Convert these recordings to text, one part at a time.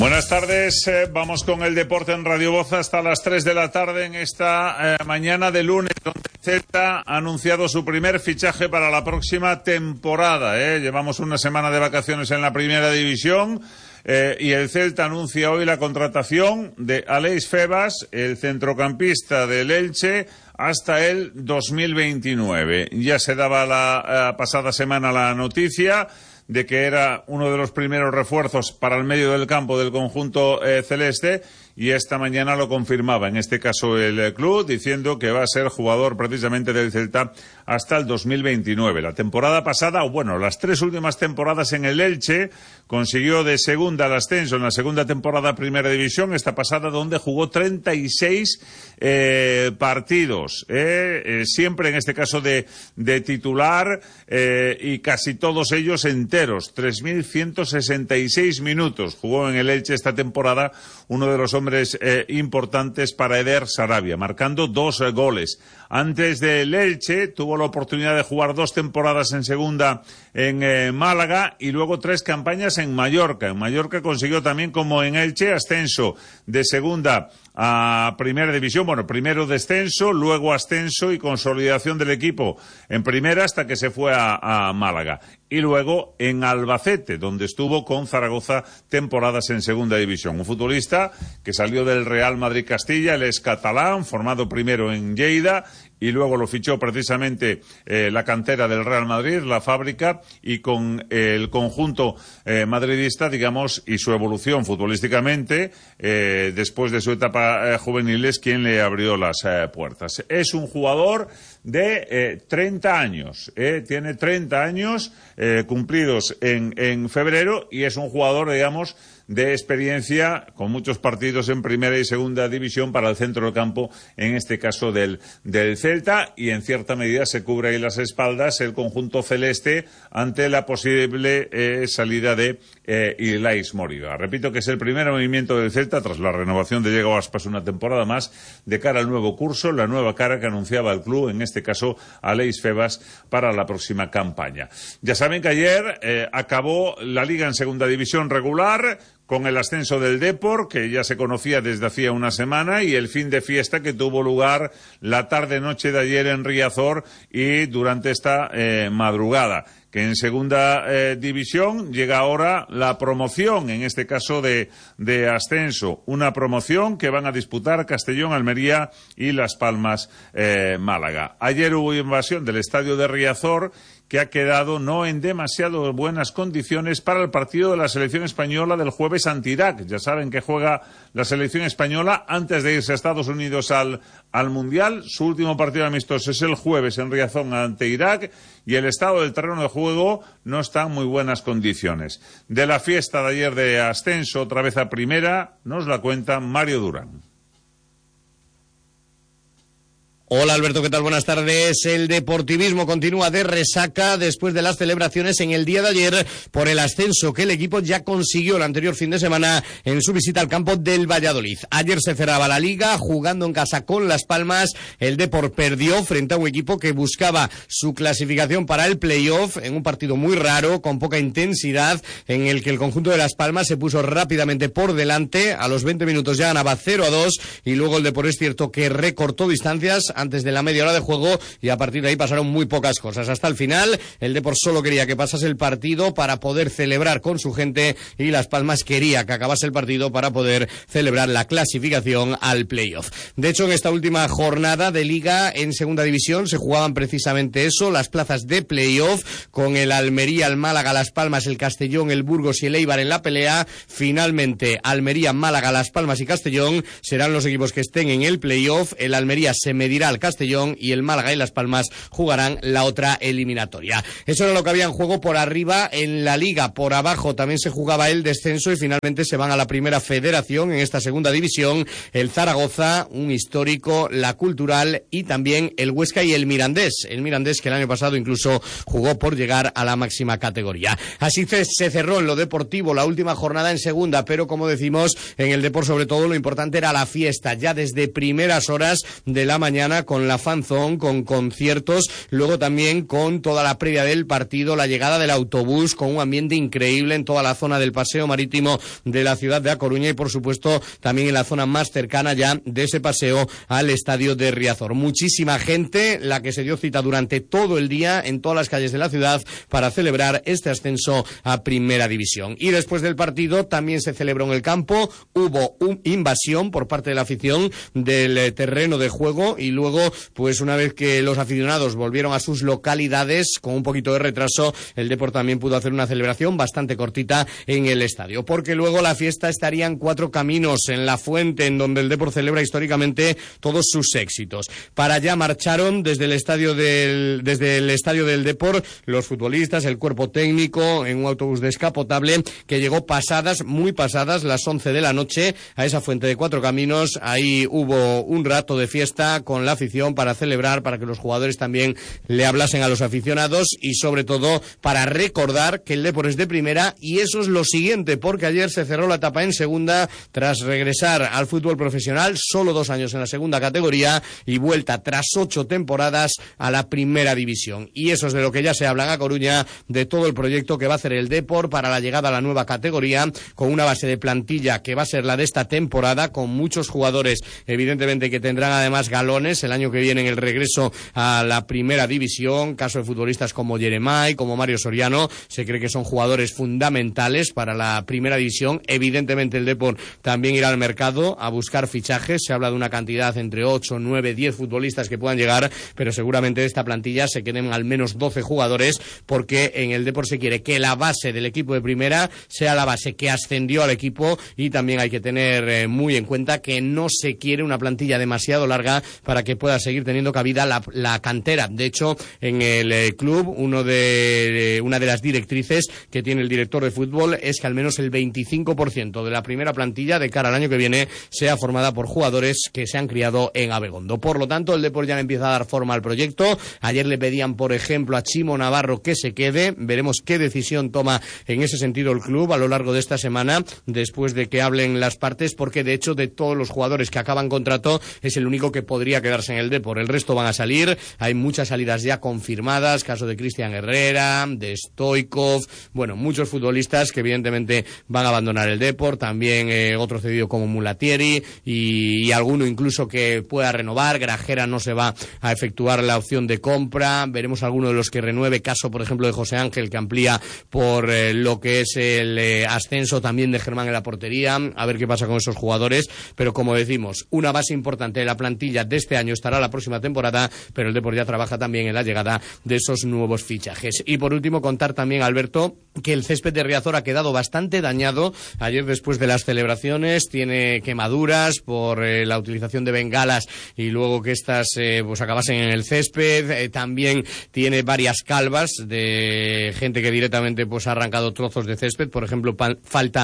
Buenas tardes, vamos con el deporte en Radio Voz hasta las 3 de la tarde en esta mañana de lunes, donde Celta ha anunciado su primer fichaje para la próxima temporada. Llevamos una semana de vacaciones en la primera división y el Celta anuncia hoy la contratación de Aleix Febas, el centrocampista del Elche, hasta el 2029. Ya se daba la pasada semana la noticia de que era uno de los primeros refuerzos para el medio del campo del conjunto celeste, y esta mañana lo confirmaba, en este caso el club, diciendo que va a ser jugador precisamente del Celta hasta el 2029. La temporada pasada, las 3 últimas temporadas en el Elche, consiguió de segunda al ascenso en la segunda temporada Primera División, esta pasada donde jugó 36 partidos, siempre en este caso de titular, y casi todos ellos enteros, 3.166 minutos jugó en el Elche esta temporada, uno de los hombres importantes para Eder Sarabia, marcando 2 goles. Antes del Elche tuvo la oportunidad de jugar 2 temporadas en segunda en Málaga y luego 3 campañas en Mallorca. En Mallorca consiguió también, como en Elche, ascenso de segunda a Primera División, primero descenso, luego ascenso y consolidación del equipo en primera hasta que se fue a Málaga. Y luego en Albacete, donde estuvo con Zaragoza temporadas en segunda división. Un futbolista que salió del Real Madrid Castilla, él es catalán, formado primero en Lleida, y luego lo fichó precisamente la cantera del Real Madrid, la fábrica, y con el conjunto madridista, digamos, y su evolución futbolísticamente, después de su etapa juvenil, es quien le abrió las puertas. Es un jugador de 30 años, tiene 30 años cumplidos en febrero, y es un jugador, digamos, de experiencia, con muchos partidos en primera y segunda división para el centro del campo, en este caso del Celta, y en cierta medida se cubre ahí las espaldas el conjunto celeste ante la posible salida de Ilais Moriba. Repito que es el primer movimiento del Celta tras la renovación de Diego Aspas una temporada más, de cara al nuevo curso, la nueva cara que anunciaba el club, en este caso Aleix Febas, para la próxima campaña. Ya saben que ayer acabó la Liga en segunda división regular, con el ascenso del Depor, que ya se conocía desde hacía una semana, y el fin de fiesta que tuvo lugar la tarde-noche de ayer en Riazor y durante esta madrugada. Que en segunda división llega ahora la promoción, en este caso de ascenso. Una promoción que van a disputar Castellón, Almería y Las Palmas, Málaga. Ayer hubo invasión del estadio de Riazor, que ha quedado no en demasiado buenas condiciones para el partido de la selección española del jueves ante Irak. Ya saben que juega la selección española antes de irse a Estados Unidos al Mundial. Su último partido amistoso es el jueves en Riazor ante Irak, y el estado del terreno de juego no está en muy buenas condiciones. De la fiesta de ayer de ascenso otra vez a primera, nos la cuenta Mario Durán. Hola Alberto, ¿qué tal? Buenas tardes. El deportivismo continúa de resaca después de las celebraciones en el día de ayer por el ascenso que el equipo ya consiguió el anterior fin de semana en su visita al campo del Valladolid. Ayer se cerraba la liga jugando en casa con Las Palmas. El Depor perdió frente a un equipo que buscaba su clasificación para el playoff en un partido muy raro, con poca intensidad, en el que el conjunto de Las Palmas se puso rápidamente por delante. A los 20 minutos ya ganaba 0-2 y luego el Depor es cierto que recortó distancias antes de la media hora de juego, y a partir de ahí pasaron muy pocas cosas. Hasta el final, el Depor solo quería que pasase el partido para poder celebrar con su gente, y Las Palmas quería que acabase el partido para poder celebrar la clasificación al playoff. De hecho, en esta última jornada de Liga en Segunda División se jugaban precisamente eso, las plazas de playoff, con el Almería, el Málaga, Las Palmas, el Castellón, el Burgos y el Eibar en la pelea. Finalmente, Almería, Málaga, Las Palmas y Castellón serán los equipos que estén en el playoff. El Almería se medirá al Castellón y el Málaga y Las Palmas jugarán la otra eliminatoria. Eso era lo que había en juego por arriba en la Liga. Por abajo también se jugaba el descenso y finalmente se van a la Primera Federación en esta segunda división. El Zaragoza, un histórico, la Cultural y también el Huesca y el Mirandés. El Mirandés que el año pasado incluso jugó por llegar a la máxima categoría. Así se cerró en lo deportivo la última jornada en segunda, pero como decimos, en el Depor sobre todo lo importante era la fiesta. Ya desde primeras horas de la mañana previa, con la fanzone, con conciertos, luego también con toda la previa del partido, la llegada del autobús, con un ambiente increíble en toda la zona del paseo marítimo de la ciudad de A Coruña y por supuesto también en la zona más cercana ya de ese paseo al estadio de Riazor. Muchísima gente la que se dio cita durante todo el día en todas las calles de la ciudad para celebrar este ascenso a Primera División. Y después del partido también se celebró en el campo, hubo una invasión por parte de la afición del terreno de juego y luego, pues una vez que los aficionados volvieron a sus localidades, con un poquito de retraso, el Depor también pudo hacer una celebración bastante cortita en el estadio, porque luego la fiesta estaría en Cuatro Caminos, en La Fuente, en donde el Depor celebra históricamente todos sus éxitos. Para allá marcharon desde el estadio del Depor los futbolistas, el cuerpo técnico, en un autobús descapotable que llegó muy pasadas las 11 de la noche a esa Fuente de Cuatro Caminos. Ahí hubo un rato de fiesta con la afición para celebrar, para que los jugadores también le hablasen a los aficionados y sobre todo para recordar que el Depor es de primera, y eso es lo siguiente, porque ayer se cerró la etapa en segunda tras regresar al fútbol profesional, solo 2 años en la segunda categoría y vuelta tras 8 temporadas a la Primera División. Y eso es de lo que ya se habla en A Coruña, de todo el proyecto que va a hacer el Depor para la llegada a la nueva categoría, con una base de plantilla que va a ser la de esta temporada, con muchos jugadores evidentemente que tendrán además galones el año que viene en el regreso a la Primera División, caso de futbolistas como Jeremai, como Mario Soriano, se cree que son jugadores fundamentales para la Primera División. Evidentemente el Depor también irá al mercado a buscar fichajes, se habla de una cantidad entre 8, 9, 10 futbolistas que puedan llegar, pero seguramente de esta plantilla se queden al menos 12 jugadores, porque en el Depor se quiere que la base del equipo de primera sea la base que ascendió al equipo, y también hay que tener muy en cuenta que no se quiere una plantilla demasiado larga para que pueda seguir teniendo cabida la cantera. De hecho, en el club, una de las directrices que tiene el director de fútbol es que al menos el 25% de la primera plantilla de cara al año que viene sea formada por jugadores que se han criado en Abegondo. Por lo tanto, el Depor ya empieza a dar forma al proyecto. Ayer le pedían, por ejemplo, a Chimo Navarro que se quede. Veremos qué decisión toma en ese sentido el club a lo largo de esta semana, después de que hablen las partes, porque de hecho de todos los jugadores que acaban contrato es el único que podría quedarse en el Depor. El resto van a salir. Hay muchas salidas ya confirmadas, caso de Cristian Herrera, de Stoikov, bueno, muchos futbolistas que evidentemente van a abandonar el Depor, también otro cedido como Mulatieri y alguno incluso que pueda renovar. Grajera no se va a efectuar la opción de compra, veremos alguno de los que renueve, caso por ejemplo de José Ángel, que amplía por lo que es el ascenso, también de Germán en la portería, a ver qué pasa con esos jugadores, pero como decimos, una base importante de la plantilla de este año estará la próxima temporada, pero el Depor ya trabaja también en la llegada de esos nuevos fichajes. Y por último, contar también, Alberto, que el césped de Riazor ha quedado bastante dañado. Ayer, después de las celebraciones, tiene quemaduras por la utilización de bengalas y luego que estas pues acabasen en el césped. También tiene varias calvas de gente que directamente pues ha arrancado trozos de césped. Por ejemplo, falta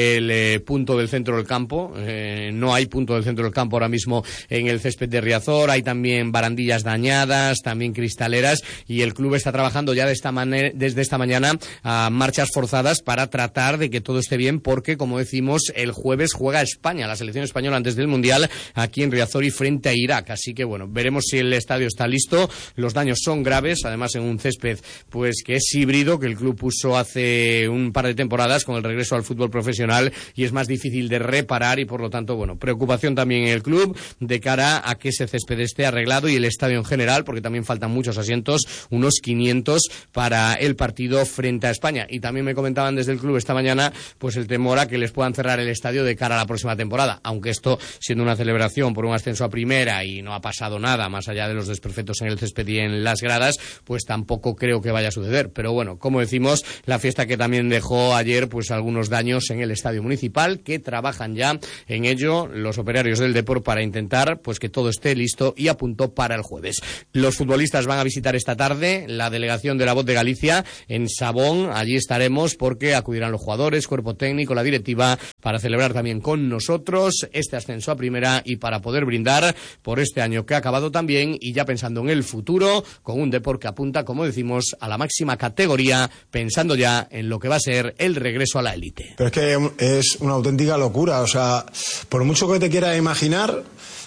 el punto del centro del campo. No hay punto del centro del campo ahora mismo en el césped de Riazor. Hay también barandillas dañadas, también cristaleras, y el club está trabajando ya desde esta mañana a marchas forzadas para tratar de que todo esté bien, porque, como decimos, el jueves juega España, la selección española, antes del Mundial, aquí en Riazor y frente a Irak. Así que, bueno, veremos si el estadio está listo. Los daños son graves, además en un césped pues que es híbrido, que el club puso hace un par de temporadas con el regreso al fútbol profesional, y es más difícil de reparar, y por lo tanto, bueno, preocupación también en el club de cara a que ese césped esté arreglado, y el estadio en general, porque también faltan muchos asientos, unos 500 para el partido frente a España. Y también me comentaban desde el club esta mañana pues el temor a que les puedan cerrar el estadio de cara a la próxima temporada, aunque esto, siendo una celebración por un ascenso a primera y no ha pasado nada más allá de los desperfectos en el césped y en las gradas, pues tampoco creo que vaya a suceder. Pero bueno, como decimos, la fiesta que también dejó ayer pues algunos daños en el estadio municipal, que trabajan ya en ello los operarios del Depor para intentar pues que todo esté listo y a punto para el jueves. Los futbolistas van a visitar esta tarde la delegación de La Voz de Galicia en Sabón. Allí estaremos porque acudirán los jugadores, cuerpo técnico, la directiva, para celebrar también con nosotros este ascenso a primera y para poder brindar por este año que ha acabado también, y ya pensando en el futuro, con un Depor que apunta, como decimos, a la máxima categoría, pensando ya en lo que va a ser el regreso a la élite. Pero es que es una auténtica locura, o sea, por mucho que te quieras imaginar,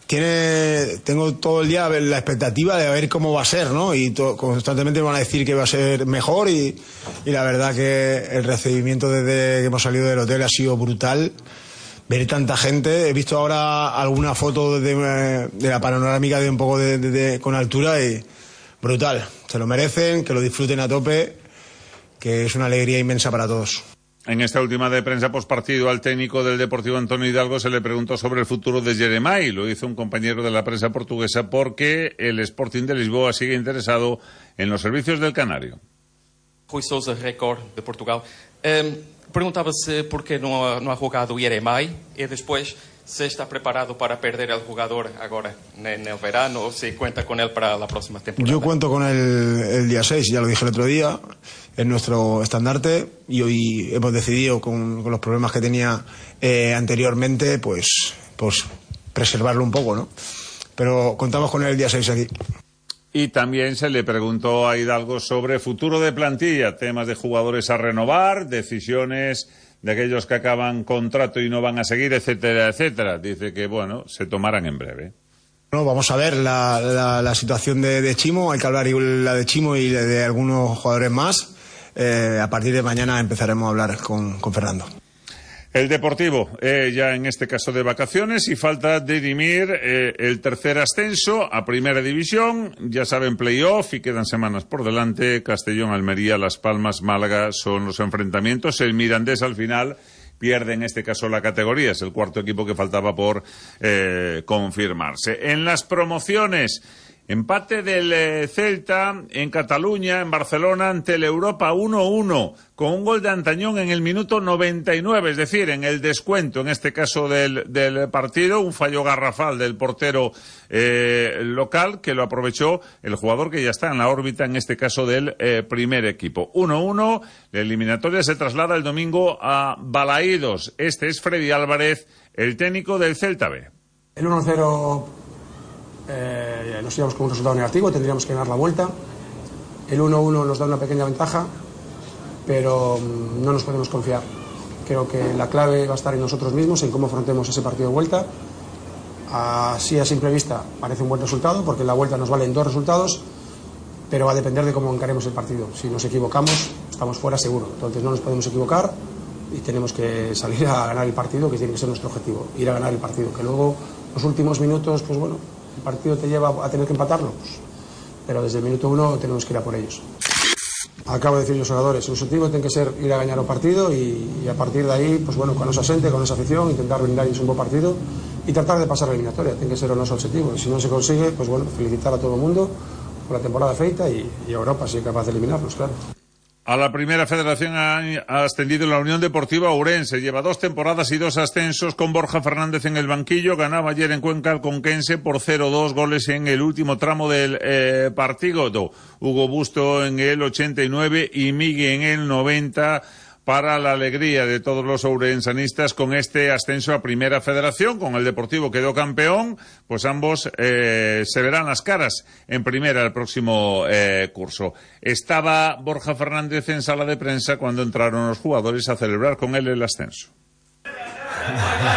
tengo todo el día la expectativa de ver cómo va a ser, ¿no? Y constantemente me van a decir que va a ser mejor y la verdad que el recibimiento desde que hemos salido del hotel ha sido brutal. Ver tanta gente, he visto ahora alguna foto de la panorámica de un poco con altura y brutal. Se lo merecen, que lo disfruten a tope, que es una alegría inmensa para todos. En esta última de prensa postpartido al técnico del Deportivo Antonio Hidalgo se le preguntó sobre el futuro de Jeremai. Lo hizo un compañero de la prensa portuguesa porque el Sporting de Lisboa sigue interesado en los servicios del Canario. Rui Sousa, Record de Portugal. Perguntava-se por qué no ha jugado Jeremai y después se está preparado para perder el jugador ahora en el verano o se cuenta con él para la próxima temporada. Yo cuento con él el día 6, ya lo dije el otro día, es nuestro estandarte y hoy hemos decidido con los problemas que tenía anteriormente pues preservarlo un poco, ¿no? Pero contamos con él el día 6 aquí. Y también se le preguntó a Hidalgo sobre futuro de plantilla, temas de jugadores a renovar, decisiones de aquellos que acaban contrato y no van a seguir, etcétera, etcétera. Dice que, bueno, se tomarán en breve. No, vamos a ver la situación de Chimo, hay que hablar la de Chimo y de algunos jugadores más. A partir de mañana empezaremos a hablar con Fernando. El Deportivo, ya en este caso de vacaciones, y falta dirimir el tercer ascenso a Primera División. Ya saben, playoff y quedan semanas por delante. Castellón, Almería, Las Palmas, Málaga son los enfrentamientos. El Mirandés al final pierde en este caso la categoría. Es el cuarto equipo que faltaba por confirmarse. En las promociones, empate del Celta en Cataluña, en Barcelona, ante el Europa 1-1, con un gol de Antañón en el minuto 99, es decir, en el descuento, en este caso del partido, un fallo garrafal del portero local, que lo aprovechó el jugador que ya está en la órbita, en este caso del primer equipo. 1-1, la eliminatoria se traslada el domingo a Balaídos. Este es Freddy Álvarez, el técnico del Celta B. El 1-0... nos íbamos con un resultado negativo, tendríamos que ganar la vuelta. El 1-1 nos da una pequeña ventaja, pero no nos podemos confiar. Creo que la clave va a estar en nosotros mismos, en cómo afrontemos ese partido de vuelta. Así a simple vista parece un buen resultado, porque en la vuelta nos valen 2 resultados, pero va a depender de cómo encaremos el partido. Si nos equivocamos, estamos fuera seguro. Entonces no nos podemos equivocar y tenemos que salir a ganar el partido, que tiene que ser nuestro objetivo, ir a ganar el partido. Que luego los últimos minutos, pues bueno, el partido te lleva a tener que empatarlo, pues, pero desde el minuto 1 tenemos que ir a por ellos. Acabo de decir los jugadores, el objetivo tiene que ser ir a ganar el partido y a partir de ahí, pues bueno, con esa gente, con esa afición, intentar brindar ellos un buen partido y tratar de pasar la eliminatoria. Tiene que ser o no su objetivo. Y si no se consigue, pues bueno, felicitar a todo el mundo por la temporada feita y a Europa si es capaz de eliminarnos, claro. A la primera federación ha ascendido la Unión Deportiva Ourense. Lleva 2 temporadas y 2 ascensos con Borja Fernández en el banquillo. Ganaba ayer en Cuenca al Conquense por 0-2 goles en el último tramo del partido. Hugo Busto en el 89 y Miguel en el 90. Para la alegría de todos los ourensanistas con este ascenso a Primera Federación. Con el Deportivo quedó campeón, pues ambos se verán las caras en Primera el próximo curso. Estaba Borja Fernández en sala de prensa cuando entraron los jugadores a celebrar con él el ascenso.